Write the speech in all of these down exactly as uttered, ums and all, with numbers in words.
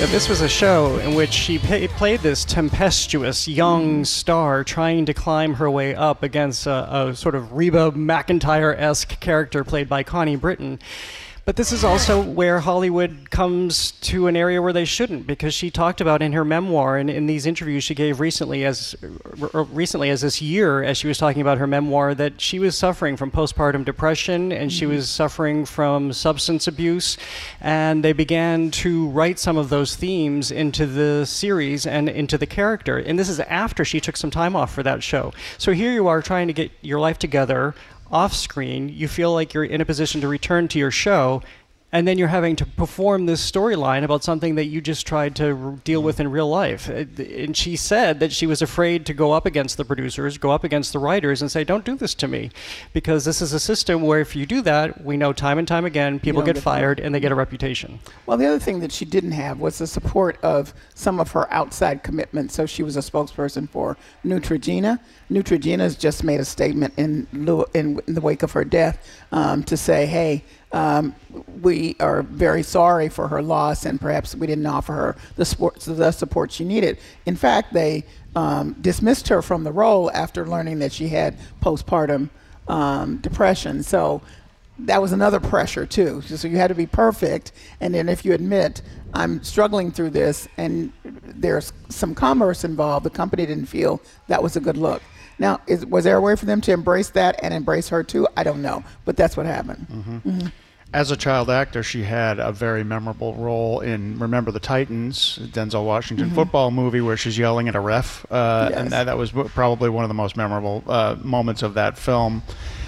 This was a show in which she pay, played this tempestuous young star trying to climb her way up against a, a sort of Reba McEntire-esque character played by Connie Britton. But this is also where Hollywood comes to an area where they shouldn't, because she talked about in her memoir and in these interviews she gave recently as recently as this year, as she was talking about her memoir, that she was suffering from postpartum depression and she was suffering from substance abuse, and they began to write some of those themes into the series and into the character. And this is after she took some time off for that show. So here you are trying to get your life together off screen, you feel like you're in a position to return to your show, and then you're having to perform this storyline about something that you just tried to r- deal with in real life. And she said that she was afraid to go up against the producers, go up against the writers and say, don't do this to me. Because this is a system where if you do that, we know time and time again, people get, get fired and they get a reputation. Well, the other thing that she didn't have was the support of some of her outside commitments. So she was a spokesperson for Neutrogena. Neutrogena's just made a statement in, in, in the wake of her death um, to say, hey, Um, we are very sorry for her loss, and perhaps we didn't offer her the support, the support she needed. In fact, they um, dismissed her from the role after learning that she had postpartum um, depression. So that was another pressure, too. So you had to be perfect, and then if you admit, I'm struggling through this, and there's some commerce involved, the company didn't feel that was a good look. Now, is, was there a way for them to embrace that and embrace her, too? I don't know, but that's what happened. Mm-hmm. Mm-hmm. As a child actor, she had a very memorable role in Remember the Titans, Denzel Washington Mm-hmm. football movie where she's yelling at a ref. Uh, Yes. And that, that was probably one of the most memorable uh, moments of that film.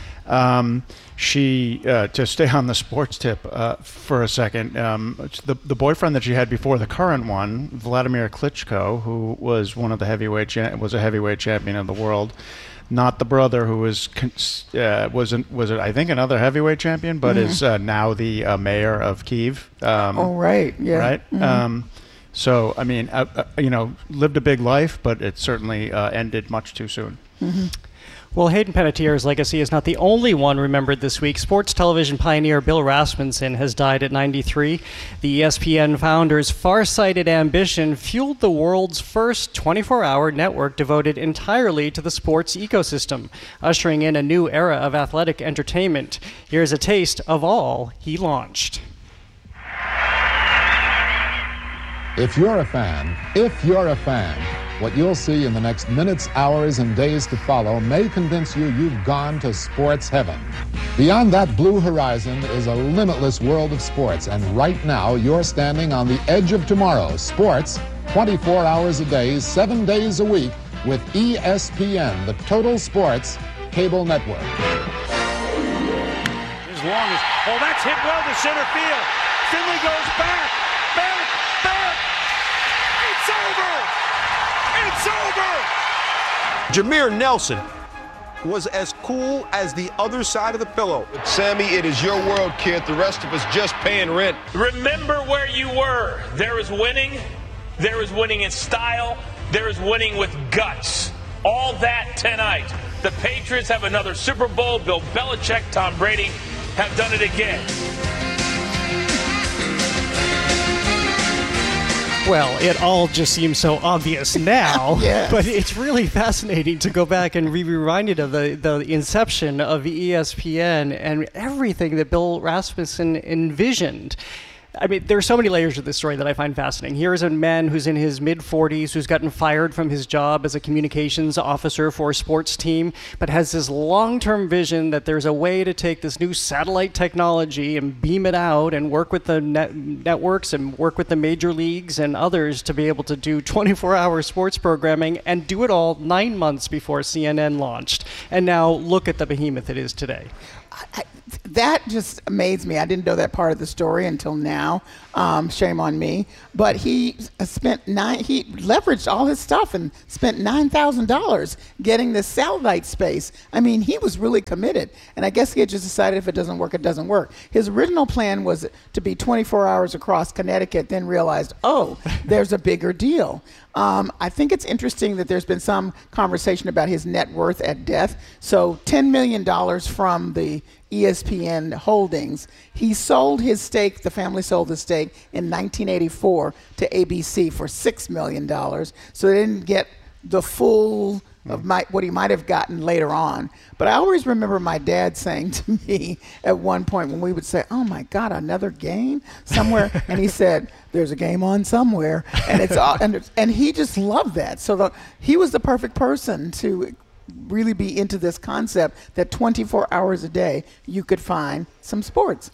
Um, she, uh, to stay on the sports tip uh, for a second, um, the, the boyfriend that she had before the current one, Vladimir Klitschko, who was one of the heavyweight cha- was a heavyweight champion of the world. Not the brother who was uh, was an, was it, I think another heavyweight champion, but mm-hmm. is uh, now the uh, mayor of Kyiv. Um, oh right, yeah. Right. Mm-hmm. Um, so I mean, uh, uh, you know, lived a big life, but it certainly uh, ended much too soon. Mm-hmm. Well, Hayden Panettiere's legacy is not the only one remembered this week. Sports television pioneer Bill Rasmussen has died at ninety-three. The E S P N founder's far-sighted ambition fueled the world's first twenty-four hour network devoted entirely to the sports ecosystem, ushering in a new era of athletic entertainment. Here's a taste of all he launched. If you're a fan, if you're a fan, what you'll see in the next minutes, hours, and days to follow may convince you you've gone to sports heaven. Beyond that blue horizon is a limitless world of sports, and right now you're standing on the edge of tomorrow. Sports, twenty-four hours a day, seven days a week, with E S P N, the Total Sports Cable Network. As long as, oh, that's hit well to center field. Finley goes back, back, back. It's over. It's over! Jameer Nelson was as cool as the other side of the pillow. Sammy, it is your world, kid. The rest of us just paying rent. Remember where you were. There is winning. There is winning in style. There is winning with guts. All that tonight. The Patriots have another Super Bowl. Bill Belichick, Tom Brady have done it again. Well, it all just seems so obvious now, Yes. but it's really fascinating to go back and be reminded of the, the inception of E S P N and everything that Bill Rasmussen envisioned. I mean, there are so many layers to this story that I find fascinating. Here is a man who's in his mid-forties, who's gotten fired from his job as a communications officer for a sports team, but has this long-term vision that there's a way to take this new satellite technology and beam it out and work with the net- networks and work with the major leagues and others to be able to do twenty-four hour sports programming and do it all nine months before C N N launched. And now look at the behemoth it is today. I, that just amazed me. I didn't know that part of the story until now. Um, shame on me. But he spent nine. He leveraged all his stuff and spent nine thousand dollars getting this satellite space. I mean, he was really committed. And I guess he had just decided if it doesn't work, it doesn't work. His original plan was to be twenty-four hours across Connecticut. Then realized, oh, there's a bigger deal. Um, I think it's interesting that there's been some conversation about his net worth at death. So ten million dollars from the E S P N holdings. He sold his stake, the family sold the stake in nineteen eighty-four to A B C for six million dollars. So they didn't get the full of my, what he might have gotten later on. But I always remember my dad saying to me at one point when we would say, oh my God, another game somewhere? And he said, there's a game on somewhere. And it's all, and, it's, and he just loved that. So the, he was the perfect person to really be into this concept that twenty-four hours a day you could find some sports.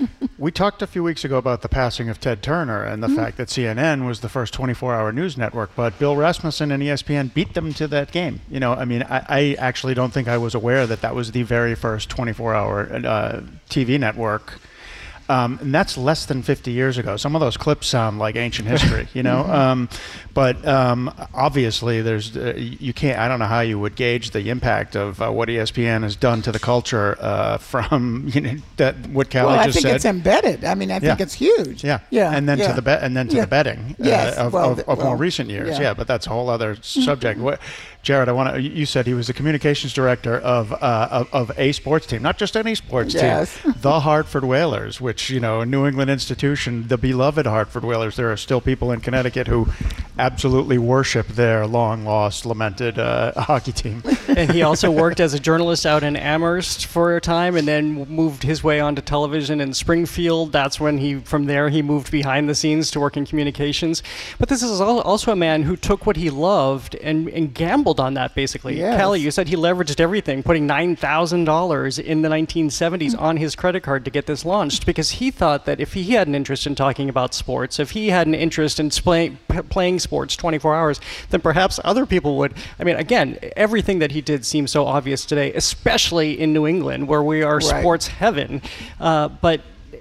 We talked a few weeks ago about the passing of Ted Turner and the mm-hmm. fact that C N N was the first twenty-four hour news network, but Bill Rasmussen and E S P N beat them to that game. You know, I mean, I, I actually don't think I was aware that that was the very first twenty-four hour uh, T V network. Um, and that's less than fifty years ago. Some of those clips sound like ancient history, you know. mm-hmm. um, but um, obviously, there's uh, you can't. I don't know how you would gauge the impact of uh, what E S P N has done to the culture uh, from you know that what Callie well, just said. I think it's embedded. I mean, I think yeah. it's huge. Yeah, yeah, and then yeah. to the bet, and then to yeah. the betting yes. uh, of, well, of, of well, more recent years. Yeah, yeah but that's a whole other subject. What, Jared, I want to. You said he was the communications director of uh, of, of a sports team, not just any sports yes. team, the Hartford Whalers, which you know, a New England institution, the beloved Hartford Whalers. There are still people in Connecticut who absolutely worship their long lost, lamented uh, hockey team. And he also worked as a journalist out in Amherst for a time, and then moved his way onto television in Springfield. That's when he, from there, he moved behind the scenes to work in communications. But this is also a man who took what he loved and, and gambled on that, basically. Yes. Callie, you said he leveraged everything, putting nine thousand dollars in the nineteen seventies on his credit card to get this launched, because he thought that if he had an interest in talking about sports, if he had an interest in play, p- playing sports twenty-four hours, then perhaps other people would. I mean, again, everything that he did seems so obvious today, especially in New England, where we are right. sports heaven. Uh, but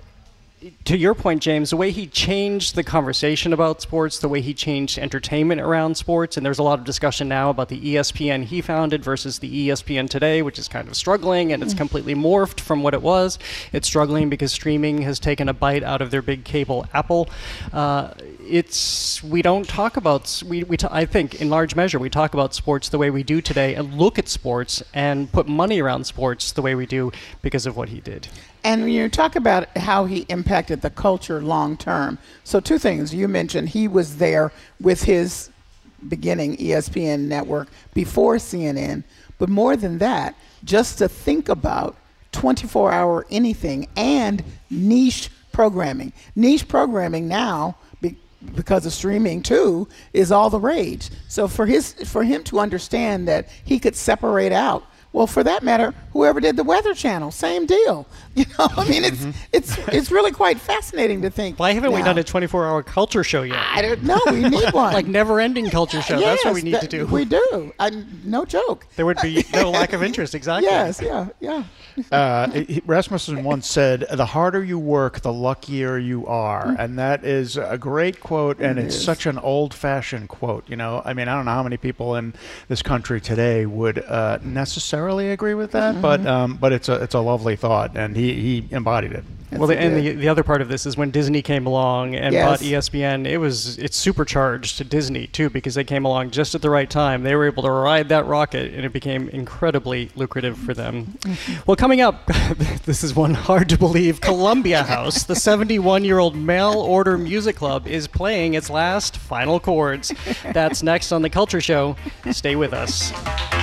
to your point, James, the way he changed the conversation about sports, the way he changed entertainment around sports, and there's a lot of discussion now about the E S P N he founded versus the E S P N today, which is kind of struggling, and it's completely morphed from what it was. It's struggling because streaming has taken a bite out of their big cable Apple. Uh, it's we don't talk about we we t- I think in large measure we talk about sports the way we do today, and look at sports and put money around sports the way we do because of what he did. And when you talk about how he impacted the culture long term, so two things. You mentioned he was there with his beginning E S P N network before C N N, but more than that, just to think about twenty-four hour anything and niche programming. Niche programming now, be, because of streaming too, is all the rage. So for his for him to understand that he could separate out. Well, for that matter, whoever did the Weather Channel, same deal. You know, I mean, it's mm-hmm. it's it's really quite fascinating to think. Why haven't now. we done a twenty-four hour culture show yet? I don't know. We need one. Like never-ending culture show. Yes, That's what we need that, to do. We do. I, no joke. There would be no lack of interest. Exactly. Yes. Yeah. Yeah. Uh, he, Rasmussen once said, "The harder you work, the luckier you are," mm-hmm. and that is a great quote, and it it's is. such an old-fashioned quote. You know, I mean, I don't know how many people in this country today would uh, necessarily agree with that, mm-hmm. but um, but it's a it's a lovely thought, and he, he embodied it. Well, the, and the the other part of this is when Disney came along and yes. bought E S P N, it was it's supercharged to Disney too, because they came along just at the right time. They were able to ride that rocket, and it became incredibly lucrative for them. Mm-hmm. Well, coming up, this is one hard to believe. Columbia House, the seventy-one-year-old mail-order music club, is playing its last final chords. That's next on The Culture Show. Stay with us.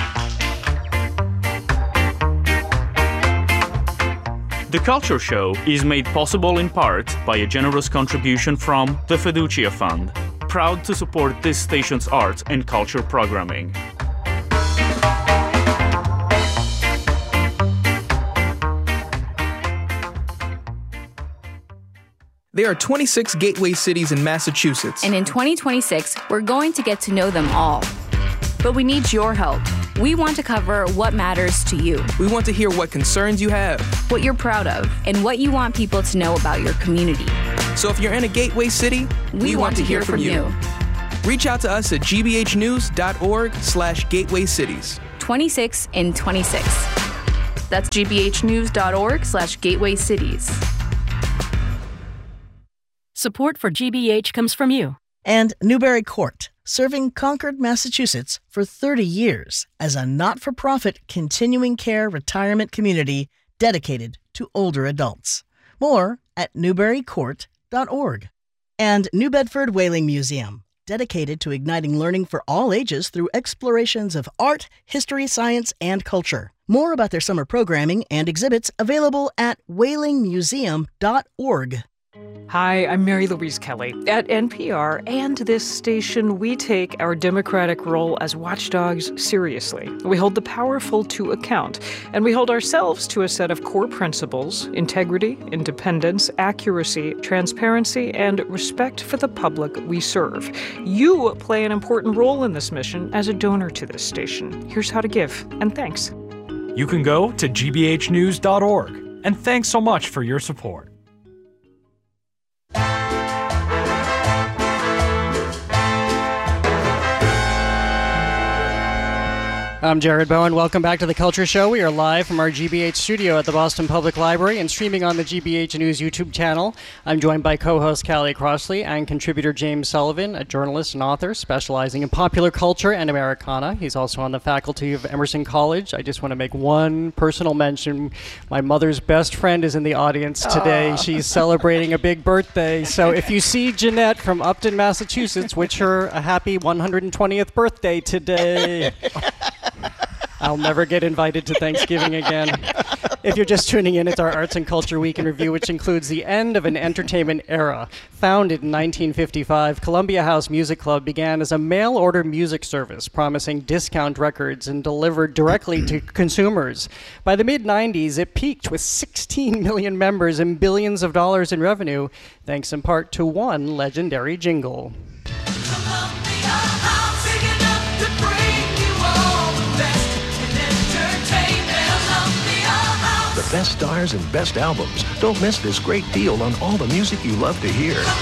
The Culture Show is made possible in part by a generous contribution from the Fiducia Fund, proud to support this station's arts and culture programming. There are twenty-six gateway cities in Massachusetts. And in twenty twenty-six, we're going to get to know them all. But we need your help. We want to cover what matters to you. We want to hear what concerns you have, what you're proud of, and what you want people to know about your community. So if you're in a gateway city, we, we want, want to hear, hear from you. you. Reach out to us at g b h news dot org slash gateway cities. twenty-six in twenty-six. That's g b h news dot org slash gateway cities. Support for G B H comes from you. And Newbury Court, serving Concord, Massachusetts for thirty years as a not-for-profit continuing care retirement community dedicated to older adults. More at newbury court dot org. And New Bedford Whaling Museum, dedicated to igniting learning for all ages through explorations of art, history, science, and culture. More about their summer programming and exhibits available at whaling museum dot org. Hi, I'm Mary Louise Kelly. At N P R and this station, we take our democratic role as watchdogs seriously. We hold the powerful to account, and we hold ourselves to a set of core principles: integrity, independence, accuracy, transparency, and respect for the public we serve. You play an important role in this mission as a donor to this station. Here's how to give, and thanks. You can go to g b h news dot org, and thanks so much for your support. I'm Jared Bowen. Welcome back to The Culture Show. We are live from our G B H studio at the Boston Public Library and streaming on the G B H News YouTube channel. I'm joined by co-host Callie Crossley and contributor James Sullivan, a journalist and author specializing in popular culture and Americana. He's also on the faculty of Emerson College. I just want to make one personal mention. My mother's best friend is in the audience today. Aww. She's celebrating a big birthday. So if you see Jeanette from Upton, Massachusetts, wish her a happy one hundred twentieth birthday today. I'll never get invited to Thanksgiving again. If you're just tuning in, it's our Arts and Culture Week in Review, which includes the end of an entertainment era. Founded in nineteen fifty-five, Columbia House Music Club began as a mail-order music service, promising discount records and delivered directly to consumers. By the mid nineties, it peaked with sixteen million members and billions of dollars in revenue, thanks in part to one legendary jingle. The best stars and best albums. Don't miss this great deal on all the music you love to hear.